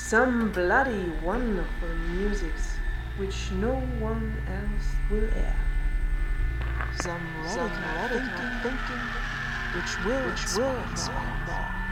Some bloody wonderful musics which no one else will air. Some radical thinking which will inspire more.